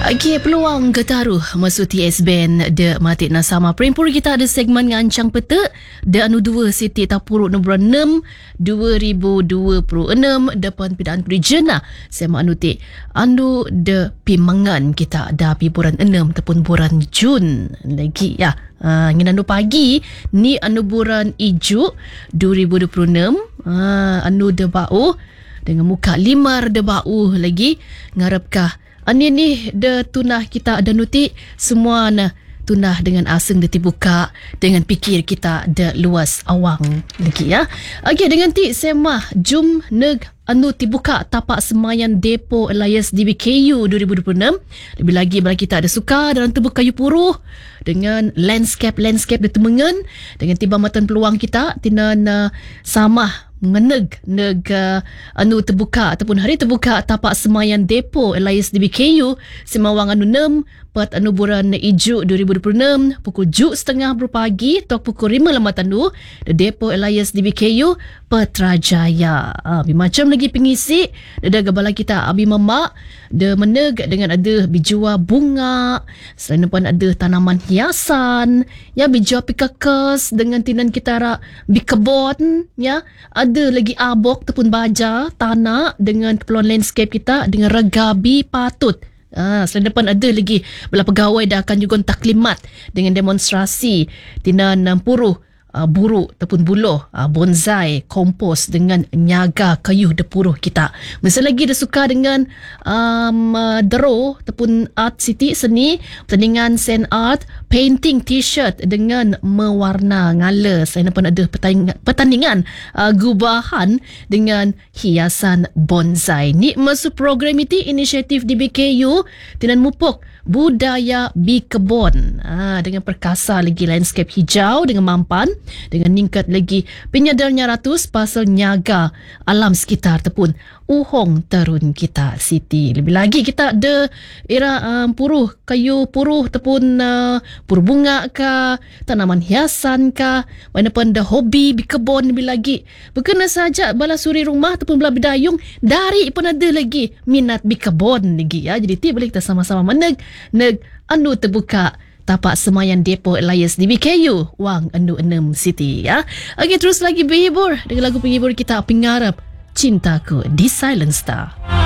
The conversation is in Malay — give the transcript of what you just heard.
Okey, peluang ketaruh masuk TS Band de Matik Nasama. Perimpur kita ada segmen ngancang peta de anu 2 Siti Tapuruk nombor 6 2026 depan pidaan Prijena. Sema anu tik anu de pimangan kita ada pi bulan 6 ataupun bulan Jun lagi ya. Ngin anu pagi ni anu bulan Ijuk 2026 anu de bau dengan muka limar de bau lagi ngarepkah ani ni de tunah kita ada nuti semua na tunah dengan asing de dibuka dengan pikir kita de luas awang lagi ya. Okey, dengan ti sema jum neg anu dibuka tapak semayan Depo Elias DBKU 2026. Lebih lagi bagi kita ada suka dalam tubuh kayu puruh dengan landscape de temengan dengan tiba matan peluang kita tinan samah mengeneg anu terbuka ataupun hari terbuka tapak semayan Depo Elias DBKU Semawang anu 6 pat anu bulan Ijuk 2026 pukul 7.30 pagi tok pukul 5 lambat anu Depo Elias DBKU Petrajaya. Macam lagi pengisi ada gabala kita abi mamak de meneg dengan ada bijua bunga, selain depan ada tanaman hiasan ya, bijua pikakes dengan tinan kita rak bikebon ya, ada lagi abok ataupun baja tanah dengan keperluan landscape kita dengan regabi patut. Selain depan ada lagi belah pegawai dah akan juga taklimat dengan demonstrasi tinan 60 buruk ataupun buluh bonsai kompos dengan nyaga kayu depuruh kita. Masa lagi dia suka dengan draw ataupun art city seni pertandingan sand art painting t-shirt dengan mewarna ngala. Saya nampak ada pertandingan gubahan dengan hiasan bonsai. Ni masuk program itu inisiatif DBKU tinan mupuk budaya bikebon dengan perkasa lagi landscape hijau dengan mampan dengan ningkat lagi penyadarnya ratus pasal nyaga alam sekitar ataupun uhong terun kita Siti. Lebih lagi kita ada era puruh kayu puruh ataupun puruh bunga ke tanaman hiasan ke mana pun ada hobi bikebon. Lebih lagi berkena saja bala suri rumah ataupun bala bidayung dari pun ada lagi minat bikebon lagi ya. Jadi ti boleh kita sama-sama meneg anu terbuka tapak semayan Depo Elias DBKU Wang anu 6 Siti ya. Okey, terus lagi berhibur dengan lagu penghibur kita Pengarap Cintaku di Silent Star.